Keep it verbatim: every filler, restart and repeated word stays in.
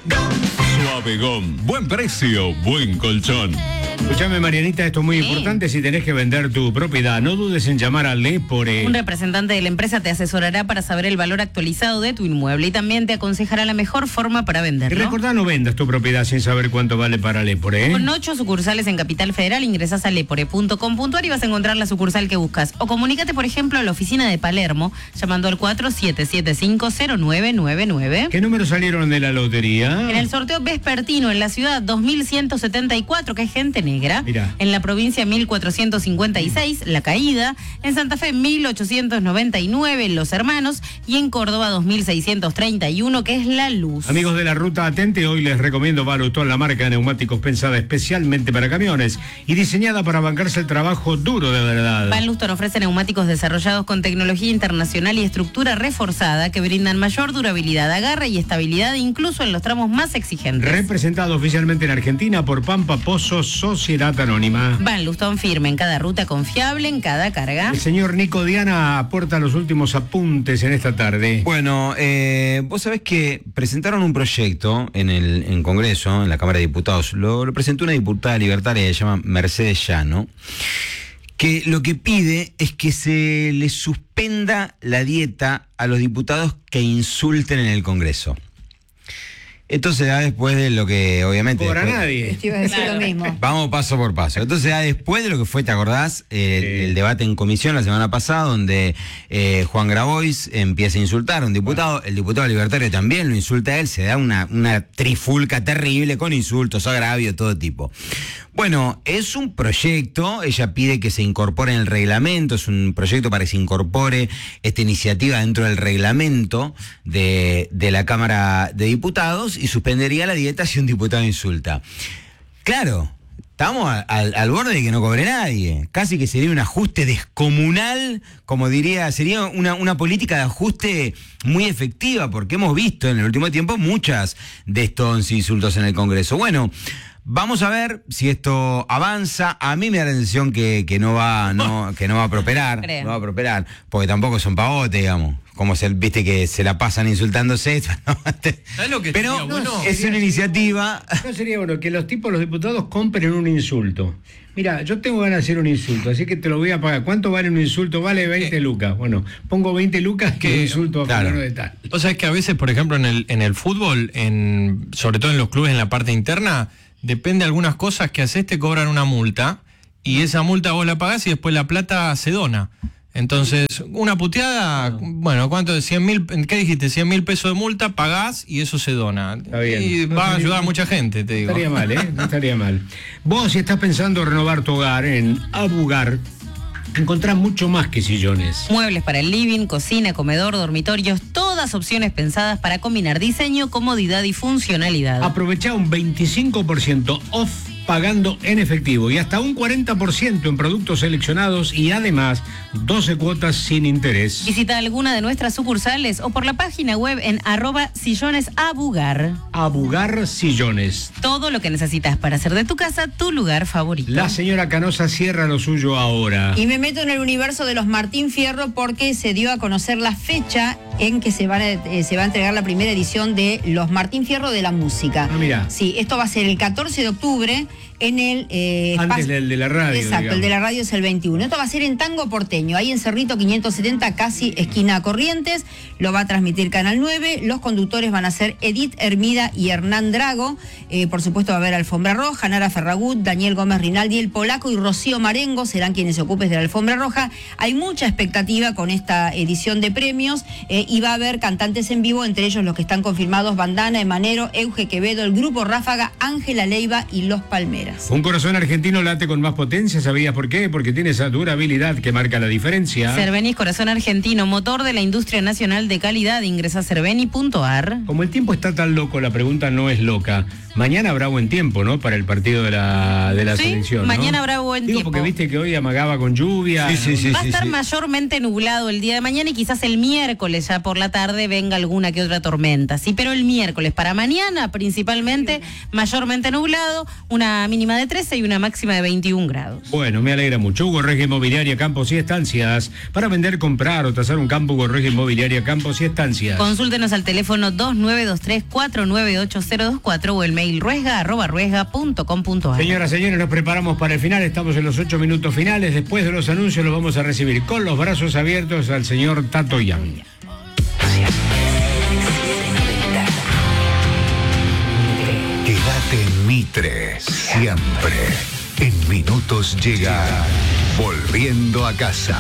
Suave Gom, buen precio, buen colchón. Escuchame, Marianita, esto es muy Sí. importante. Si tenés que vender tu propiedad, no dudes en llamar a Lepore. Un representante de la empresa te asesorará para saber el valor actualizado de tu inmueble y también te aconsejará la mejor forma para Y venderlo. recordá, no vendas tu propiedad sin saber cuánto vale para Lepore, ¿eh? Con ocho sucursales en Capital Federal, ingresás a lepore punto com punto a r y vas a encontrar la sucursal que buscas. O comunícate, por ejemplo, a la oficina de Palermo, llamando al cuatro siete siete cinco cero nueve nueve nueve. ¿Qué números salieron de la lotería? En el sorteo vespertino en la ciudad dos mil ciento setenta y cuatro, que es gente negra. Mirá. En la provincia mil cuatrocientos cincuenta y seis, La Caída. En Santa Fe mil ochocientos noventa y nueve, Los Hermanos. Y en Córdoba dos mil seiscientos treinta y uno, que es La Luz. Amigos de la Ruta Atente, hoy les recomiendo Valutón, la marca de neumáticos pensada especialmente para camiones y diseñada para bancarse el trabajo duro de verdad. Van Luston ofrece neumáticos desarrollados con tecnología internacional y estructura reforzada que brindan mayor durabilidad, agarre y estabilidad incluso en los tramos más exigentes. Representado oficialmente en Argentina por Pampa Pozo Sociedad Anónima. Van Luston firme en cada ruta, confiable en cada carga. El señor Nico Diana aporta los últimos apuntes en esta tarde. Bueno, eh, vos sabés que presentaron un proyecto en el en Congreso, en la Cámara de Diputados. Lo, lo presentó una diputada libertaria que se llama Mercedes Llano, que lo que pide es que se le suspenda la dieta a los diputados que insulten en el Congreso. Esto se da después de lo que, obviamente... Por a después- nadie. Te iba a decir Claro. lo mismo. Vamos paso por paso. Entonces, ya después de lo que fue, ¿te acordás? Eh, Sí. el, el debate en comisión la semana pasada, donde eh, Juan Grabois empieza a insultar a un diputado, el diputado libertario también lo insulta a él, se da una, una trifulca terrible con insultos, agravios, todo tipo. Bueno, es un proyecto, ella pide que se incorpore en el reglamento, es un proyecto para que se incorpore esta iniciativa dentro del reglamento de, de la Cámara de Diputados y suspendería la dieta si un diputado insulta. Claro, estamos a- al, al borde de que no cobre nadie. Casi que sería un ajuste descomunal, como diría, sería una, una política de ajuste muy efectiva, porque hemos visto en el último tiempo muchas de estos insultos en el Congreso. Bueno, vamos a ver si esto avanza. A mí me da la sensación que, que no va, no, que no va a prosperar, Creo. no va a prosperar, porque tampoco son pavotes, digamos. Como se, viste que se la pasan insultándose. ¿Sabés lo que Pero sería bueno? es una iniciativa. No sería bueno que los tipos, los diputados, compren un insulto. Mira, yo tengo ganas de hacer un insulto, así que te lo voy a pagar. ¿Cuánto vale un insulto? Vale veinte lucas. Bueno, pongo veinte lucas que ¿Qué? insulto a Claro. fulano de tal. O sea, es que a veces, por ejemplo, en el, en el fútbol, en, sobre todo en los clubes en la parte interna, depende de algunas cosas que haces, te cobran una multa y esa multa vos la pagás y después la plata se dona. Entonces, una puteada, bueno, ¿cuánto? cien mil, ¿qué dijiste? cien mil pesos de multa, pagás y eso se dona. Está bien. Y No va a estaría- ayudar a mucha gente, te No digo. estaría mal, ¿eh? No estaría mal. Vos, si estás pensando renovar tu hogar en Abugar, encontrás mucho más que sillones. Muebles para el living, cocina, comedor, dormitorios, todas opciones pensadas para combinar diseño, comodidad y funcionalidad. Aprovechá un veinticinco por ciento off pagando en efectivo y hasta un cuarenta por ciento en productos seleccionados y además doce cuotas sin interés. Visita alguna de nuestras sucursales o por la página web en arroba sillones abugar. Abugar Sillones. Todo lo que necesitas para hacer de tu casa tu lugar favorito. La señora Canosa cierra lo suyo ahora. Y me meto en el universo de los Martín Fierro porque se dio a conocer la fecha en que se, van a, eh, se va a entregar la primera edición de los Martín Fierro de la música. Ah, mira. Sí, esto va a ser el catorce de octubre en el... eh, Antes espacio- del de la radio, Exacto, digamos. el de la radio es el veintiuno. Esto va a ser en Tango Porteño, ahí en Cerrito quinientos setenta, casi esquina Corrientes. Lo va a transmitir Canal nueve. Los conductores van a ser Edith Hermida y Hernán Drago. Eh, por supuesto va a haber Alfombra Roja, Nara Ferragut, Daniel Gómez Rinaldi, el Polaco y Rocío Marengo serán quienes se ocupen de la Alfombra Roja. Hay mucha expectativa con esta edición de premios eh, y va a haber cantantes en vivo, entre ellos los que están confirmados: Bandana, Emanero, Euge Quevedo, el Grupo Ráfaga, Ángela Leiva y Los Palmeras. Un corazón argentino late con más potencia, ¿sabías por qué? Porque tiene esa durabilidad que marca la diferencia. Cervenis Corazón Argentino, motor de la industria nacional de calidad. Ingresa a cerveni punto ar. Como el tiempo está tan loco, la pregunta no es loca. Mañana habrá buen tiempo, ¿no? Para el partido de la, de la Sí, selección, ¿no? mañana habrá buen Digo, tiempo. porque viste que hoy amagaba con lluvia. Sí, sí, sí. Va a estar mayormente nublado el día de mañana y quizás el miércoles ya por la tarde venga alguna que otra tormenta. Sí, pero el miércoles para mañana principalmente mayormente nublado, una una mínima de trece y una máxima de veintiún grados. Bueno, me alegra mucho. Hugo Regia Inmobiliaria, Campos y Estancias. Para vender, comprar o tasar un campo, Hugo Regia Inmobiliaria, Campos y Estancias. Consúltenos al teléfono dos nueve dos tres, cuatro nueve ocho cero dos cuatro o el mail ruesga arroba ruesga punto com punto a r. Señoras, señores, nos preparamos para el final. Estamos en los ocho minutos finales. Después de los anuncios los vamos a recibir con los brazos abiertos al señor Tato Yang. Quédate en Mitre, siempre. En minutos llega Volviendo a Casa.